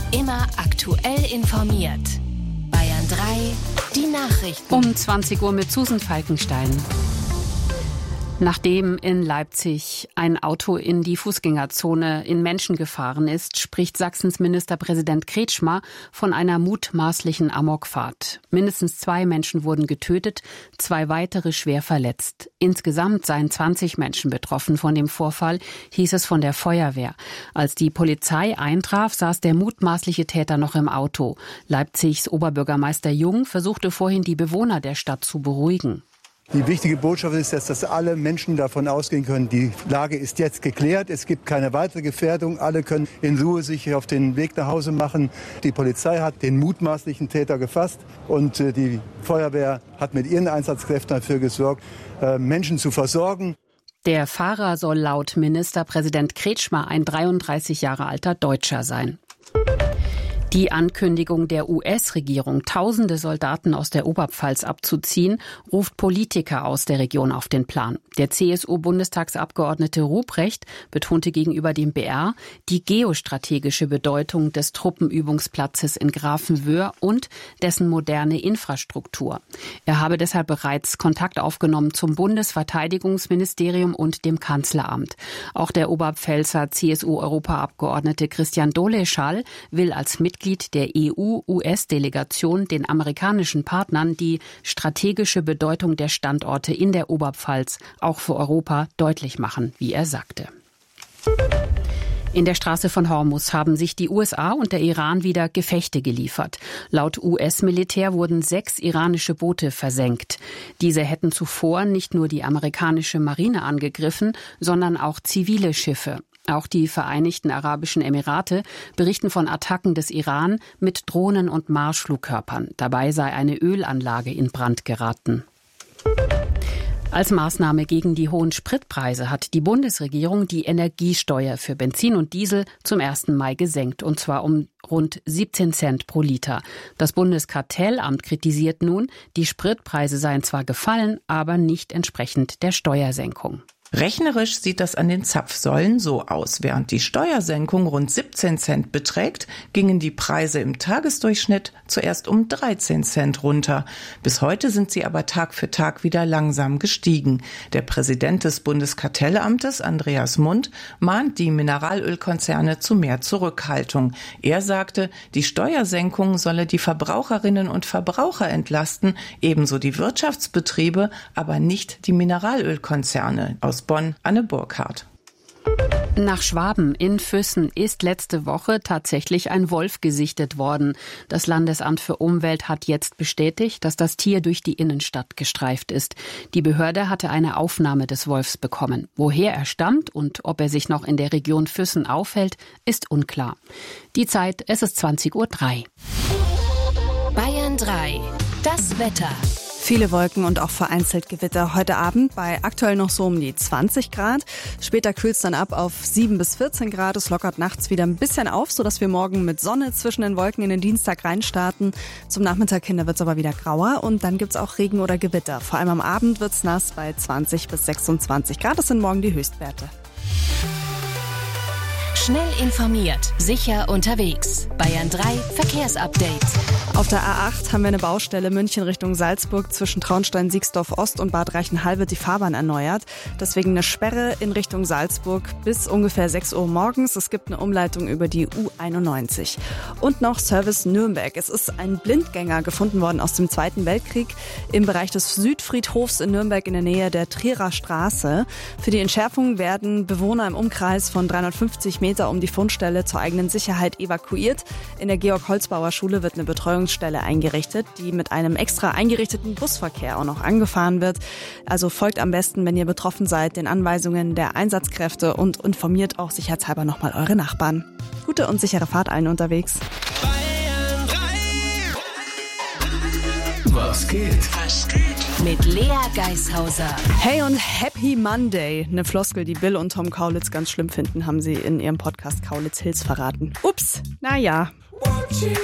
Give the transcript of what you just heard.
Immer aktuell informiert. Bayern 3, die Nachrichten. Um 20 Uhr mit Susan Falkenstein. Nachdem in Leipzig ein Auto in die Fußgängerzone in Menschen gefahren ist, spricht Sachsens Ministerpräsident Kretschmer von einer mutmaßlichen Amokfahrt. Mindestens 2 Menschen wurden getötet, 2 weitere schwer verletzt. Insgesamt seien 20 Menschen betroffen von dem Vorfall, hieß es von der Feuerwehr. Als die Polizei eintraf, saß der mutmaßliche Täter noch im Auto. Leipzigs Oberbürgermeister Jung versuchte vorhin, die Bewohner der Stadt zu beruhigen. Die wichtige Botschaft ist, dass alle Menschen davon ausgehen können, die Lage ist jetzt geklärt, es gibt keine weitere Gefährdung, alle können in Ruhe sich auf den Weg nach Hause machen. Die Polizei hat den mutmaßlichen Täter gefasst und die Feuerwehr hat mit ihren Einsatzkräften dafür gesorgt, Menschen zu versorgen. Der Fahrer soll laut Ministerpräsident Kretschmer ein 33 Jahre alter Deutscher sein. Die Ankündigung der US-Regierung, tausende Soldaten aus der Oberpfalz abzuziehen, ruft Politiker aus der Region auf den Plan. Der CSU-Bundestagsabgeordnete Ruprecht betonte gegenüber dem BR die geostrategische Bedeutung des Truppenübungsplatzes in Grafenwöhr und dessen moderne Infrastruktur. Er habe deshalb bereits Kontakt aufgenommen zum Bundesverteidigungsministerium und dem Kanzleramt. Auch der Oberpfälzer CSU-Europaabgeordnete Christian Doleschall will als Mitglied der EU-US-Delegation den amerikanischen Partnern die strategische Bedeutung der Standorte in der Oberpfalz auch für Europa deutlich machen, wie er sagte. In der Straße von Hormuz haben sich die USA und der Iran wieder Gefechte geliefert. Laut US-Militär wurden 6 iranische Boote versenkt. Diese hätten zuvor nicht nur die amerikanische Marine angegriffen, sondern auch zivile Schiffe. Auch die Vereinigten Arabischen Emirate berichten von Attacken des Iran mit Drohnen und Marschflugkörpern. Dabei sei eine Ölanlage in Brand geraten. Als Maßnahme gegen die hohen Spritpreise hat die Bundesregierung die Energiesteuer für Benzin und Diesel zum 1. Mai gesenkt, und zwar um rund 17 Cent pro Liter. Das Bundeskartellamt kritisiert nun, die Spritpreise seien zwar gefallen, aber nicht entsprechend der Steuersenkung. Rechnerisch sieht das an den Zapfsäulen so aus. Während die Steuersenkung rund 17 Cent beträgt, gingen die Preise im Tagesdurchschnitt zuerst um 13 Cent runter. Bis heute sind sie aber Tag für Tag wieder langsam gestiegen. Der Präsident des Bundeskartellamtes, Andreas Mund, mahnt die Mineralölkonzerne zu mehr Zurückhaltung. Er sagte, die Steuersenkung solle die Verbraucherinnen und Verbraucher entlasten, ebenso die Wirtschaftsbetriebe, aber nicht die Mineralölkonzerne. Aus Bonn, Anne Burkhardt. Nach Schwaben in Füssen ist letzte Woche tatsächlich ein Wolf gesichtet worden. Das Landesamt für Umwelt hat jetzt bestätigt, dass das Tier durch die Innenstadt gestreift ist. Die Behörde hatte eine Aufnahme des Wolfs bekommen. Woher er stammt und ob er sich noch in der Region Füssen aufhält, ist unklar. Die Zeit, es ist 20:03 Uhr. Bayern 3, das Wetter. Viele Wolken und auch vereinzelt Gewitter. Heute Abend bei aktuell noch so um die 20 Grad. Später kühlt es dann ab auf 7 bis 14 Grad. Es lockert nachts wieder ein bisschen auf, sodass wir morgen mit Sonne zwischen den Wolken in den Dienstag reinstarten. Zum Nachmittag hin wird es aber wieder grauer und dann gibt es auch Regen oder Gewitter. Vor allem am Abend wird es nass bei 20 bis 26 Grad. Das sind morgen die Höchstwerte. Schnell informiert, sicher unterwegs. Bayern 3 Verkehrsupdate. Auf der A8 haben wir eine Baustelle München Richtung Salzburg. Zwischen Traunstein-Siegsdorf Ost und Bad Reichenhall wird die Fahrbahn erneuert. Deswegen eine Sperre in Richtung Salzburg bis ungefähr 6 Uhr morgens. Es gibt eine Umleitung über die U91. Und noch Service Nürnberg. Es ist ein Blindgänger gefunden worden aus dem Zweiten Weltkrieg im Bereich des Südfriedhofs in Nürnberg in der Nähe der Trierer Straße. Für die Entschärfung werden Bewohner im Umkreis von 350 Meter um die Fundstelle zur eigenen Sicherheit evakuiert. In der Georg-Holzbauer-Schule wird eine Betreuungsstelle eingerichtet, die mit einem extra eingerichteten Busverkehr auch noch angefahren wird. Also folgt am besten, wenn ihr betroffen seid, den Anweisungen der Einsatzkräfte und informiert auch sicherheitshalber nochmal eure Nachbarn. Gute und sichere Fahrt allen unterwegs. Was geht? Mit Lea Geishauser. Hey und Happy Monday. Eine Floskel, die Bill und Tom Kaulitz ganz schlimm finden, haben sie in ihrem Podcast Kaulitz Hills verraten. Ups, naja.